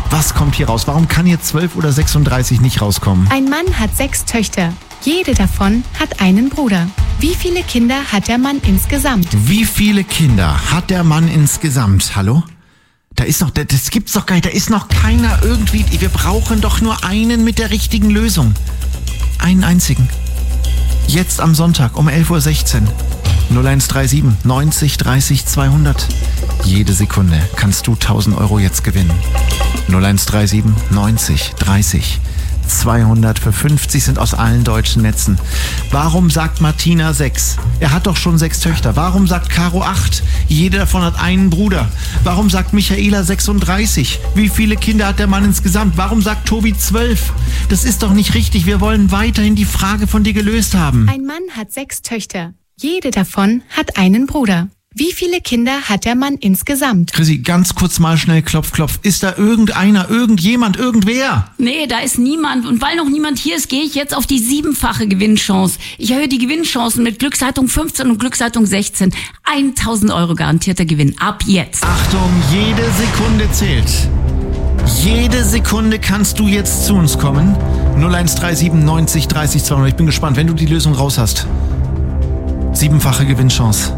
Was kommt hier raus? Warum kann hier 12 oder 36 nicht rauskommen? Ein Mann hat 6 Töchter. Jede davon hat einen Bruder. Wie viele Kinder hat der Mann insgesamt? Wie viele Kinder hat der Mann insgesamt? Hallo? Da ist noch, das gibt's doch gar nicht, da ist noch keiner irgendwie, wir brauchen doch nur einen mit der richtigen Lösung. Einen einzigen. Jetzt am Sonntag um 11.16 Uhr. 0137 90 30 200. Jede Sekunde kannst du 1.000 Euro jetzt gewinnen. 0137 90 30 200 für 50 sind aus allen deutschen Netzen. Warum sagt Martina 6? Er hat doch schon 6 Töchter. Warum sagt Caro 8? Jede davon hat einen Bruder. Warum sagt Michaela 36? Wie viele Kinder hat der Mann insgesamt? Warum sagt Tobi 12? Das ist doch nicht richtig. Wir wollen weiterhin die Frage von dir gelöst haben. Ein Mann hat 6 Töchter. Jede davon hat einen Bruder. Wie viele Kinder hat der Mann insgesamt? Chrissy, ganz kurz mal schnell Klopf, Klopf. Ist da irgendeiner, irgendjemand, irgendwer? Nee, da ist niemand. Und weil noch niemand hier ist, gehe ich jetzt auf die 7-fache Gewinnchance. Ich erhöhe die Gewinnchancen mit Glücksleitung 15 und Glücksleitung 16. 1.000 Euro garantierter Gewinn. Ab jetzt. Achtung, jede Sekunde zählt. Jede Sekunde kannst du jetzt zu uns kommen. 0137 90 30 200. Ich bin gespannt, wenn du die Lösung raus hast. 7-fache Gewinnchance.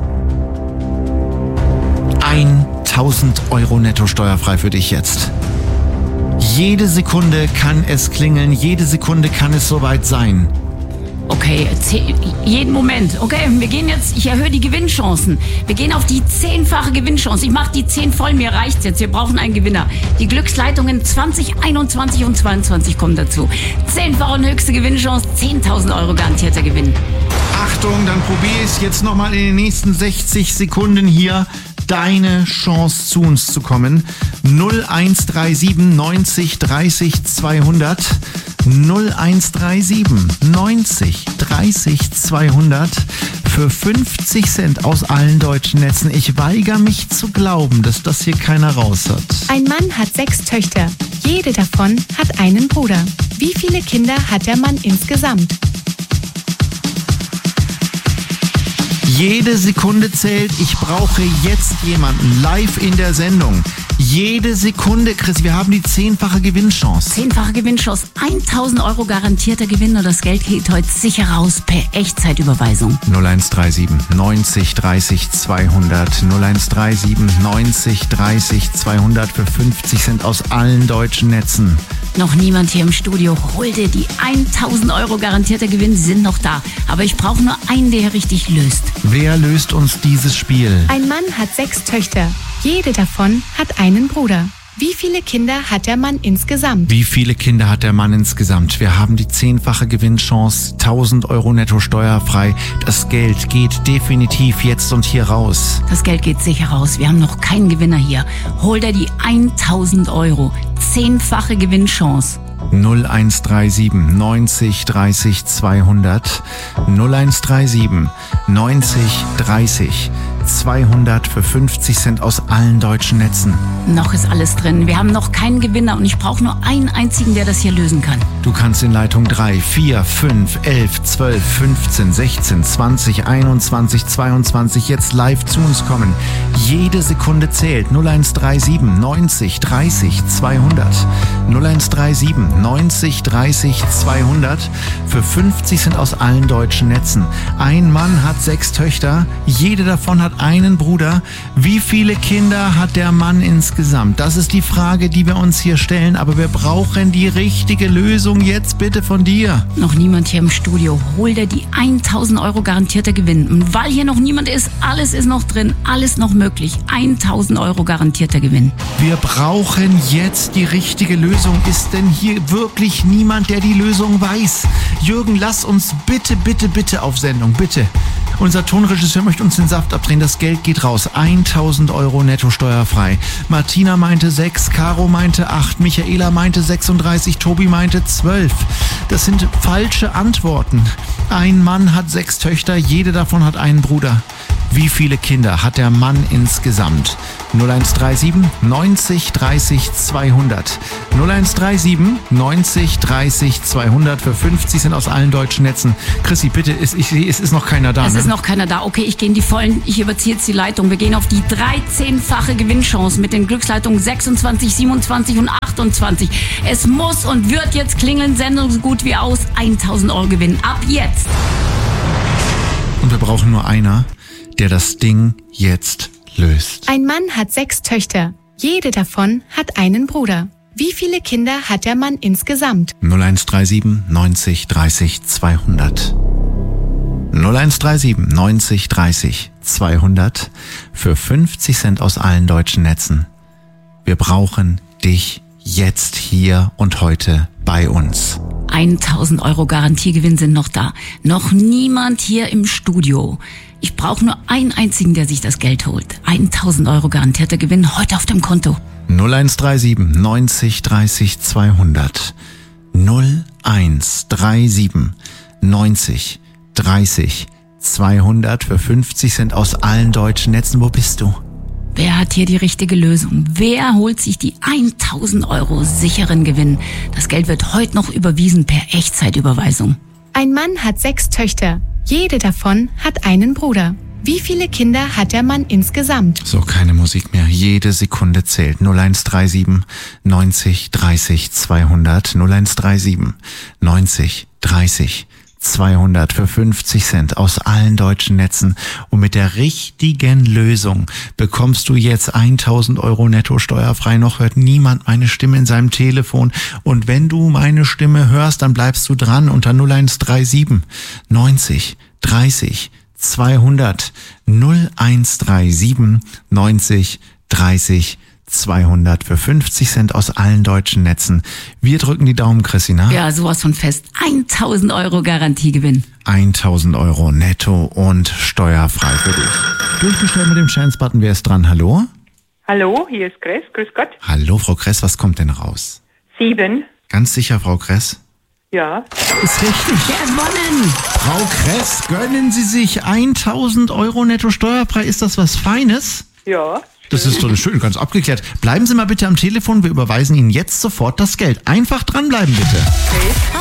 1.000 Euro netto steuerfrei für dich jetzt. Jede Sekunde kann es klingeln, jede Sekunde kann es soweit sein. Okay, jeden Moment. Okay, wir gehen jetzt, ich erhöhe die Gewinnchancen. Wir gehen auf die 10-fache Gewinnchance. Ich mache die 10 voll, mir reicht's jetzt. Wir brauchen einen Gewinner. Die Glücksleitungen 20, 21 und 22 kommen dazu. 10-fache und höchste Gewinnchance, 10.000 Euro garantierter Gewinn. Achtung, dann probiere ich es jetzt nochmal in den nächsten 60 Sekunden hier. Deine Chance zu uns zu kommen. 0137 90 30 200. 0137 90 30 200 für 50 Cent aus allen deutschen Netzen. Ich weigere mich zu glauben, dass das hier keiner raus hat. Ein Mann hat 6 Töchter. Jede davon hat einen Bruder. Wie viele Kinder hat der Mann insgesamt? Jede Sekunde zählt. Ich brauche jetzt jemanden live in der Sendung. Jede Sekunde, Chris, wir haben die 10-fache Gewinnchance. 10-fache Gewinnchance, 1.000 Euro garantierter Gewinn und das Geld geht heute sicher raus per Echtzeitüberweisung. 0137 90 30 200. 0137 90 30 200 für 50 Cent aus allen deutschen Netzen. Noch niemand hier im Studio. Hol dir die 1.000 Euro garantierter Gewinn, sind noch da. Aber ich brauche nur einen, der richtig löst. Wer löst uns dieses Spiel? Ein Mann hat 6 Töchter. Jede davon hat einen Bruder. Wie viele Kinder hat der Mann insgesamt? Wie viele Kinder hat der Mann insgesamt? Wir haben die 10-fache Gewinnchance, 1.000 Euro netto steuerfrei. Das Geld geht definitiv jetzt und hier raus. Das Geld geht sicher raus. Wir haben noch keinen Gewinner hier. Hol dir die 1.000 Euro. 10-fache Gewinnchance. 0137 90 30 200. 0137 90 30 200 für 50 Cent aus allen deutschen Netzen. Noch ist alles drin. Wir haben noch keinen Gewinner und ich brauche nur einen einzigen, der das hier lösen kann. Du kannst in Leitung 3, 4, 5, 11, 12, 15, 16, 20, 21, 22 jetzt live zu uns kommen. Jede Sekunde zählt. 0137 90 30 200. 0137 90 30 200 für 50 Cent aus allen deutschen Netzen. Ein Mann hat 6 Töchter. Jede davon hat einen Bruder. Wie viele Kinder hat der Mann insgesamt? Das ist die Frage, die wir uns hier stellen, aber wir brauchen die richtige Lösung jetzt bitte von dir. Noch niemand hier im Studio. Hol dir die 1.000 Euro garantierter Gewinn. Und weil hier noch niemand ist, alles ist noch drin, alles noch möglich. 1.000 Euro garantierter Gewinn. Wir brauchen jetzt die richtige Lösung. Ist denn hier wirklich niemand, der die Lösung weiß? Jürgen, lass uns bitte auf Sendung, bitte. Unser Tonregisseur möchte uns den Saft abdrehen. Das Geld geht raus. 1.000 Euro netto steuerfrei. Martina meinte 6, Caro meinte 8, Michaela meinte 36, Tobi meinte 12. Das sind falsche Antworten. Ein Mann hat 6 Töchter, jede davon hat einen Bruder. Wie viele Kinder hat der Mann insgesamt? 0137 90 30 200. 0137 90 30 200. Für 50 sind aus allen deutschen Netzen. Chrissy, bitte, es ist noch keiner da. Es ist noch keiner da. Okay, ich gehe in die Vollen. Ich überziehe jetzt die Leitung. Wir gehen auf die 13-fache Gewinnchance mit den Glücksleitungen 26, 27 und 28. Es muss und wird jetzt klingeln. Sendung so gut wie aus. 1000 Euro Gewinn. Ab jetzt. Und wir brauchen nur einer, der das Ding jetzt löst. Ein Mann hat 6 Töchter. Jede davon hat einen Bruder. Wie viele Kinder hat der Mann insgesamt? 0137 90 30 200. 0137 90 30 200 für 50 Cent aus allen deutschen Netzen. Wir brauchen dich jetzt hier und heute bei uns. 1000 Euro Garantiegewinn sind noch da. Noch niemand hier im Studio. Ich brauche nur einen einzigen, der sich das Geld holt. 1000 Euro garantierter Gewinn heute auf dem Konto. 0137 90 30 200. 0137 90 30 200 für 50 Cent aus allen deutschen Netzen. Wo bist du? Wer hat hier die richtige Lösung? Wer holt sich die 1000 Euro sicheren Gewinn? Das Geld wird heute noch überwiesen per Echtzeitüberweisung. Ein Mann hat 6 Töchter. Jede davon hat einen Bruder. Wie viele Kinder hat der Mann insgesamt? So, keine Musik mehr. Jede Sekunde zählt. 0137 90 30 200. 0137 90 30 200 für 50 Cent aus allen deutschen Netzen. Und mit der richtigen Lösung bekommst du jetzt 1000 Euro netto steuerfrei. Noch hört niemand meine Stimme in seinem Telefon. Und wenn du meine Stimme hörst, dann bleibst du dran unter 0137 90 30 200. 0137 90 30 200 für 50 Cent aus allen deutschen Netzen. Wir drücken die Daumen, Christina. Ja, sowas von fest. 1000 Euro Garantiegewinn. 1000 Euro netto und steuerfrei für dich. Durchgestellt mit dem Chance-Button. Wer ist dran? Hallo? Hallo, hier ist Kress. Grüß Gott. Hallo, Frau Kress. Was kommt denn raus? 7. Ganz sicher, Frau Kress? Ja. Ist richtig. Gewonnen! Frau Kress, gönnen Sie sich 1000 Euro netto steuerfrei. Ist das was Feines? Ja. Das ist doch schön, ganz abgeklärt. Bleiben Sie mal bitte am Telefon, wir überweisen Ihnen jetzt sofort das Geld. Einfach dranbleiben, bitte. Okay.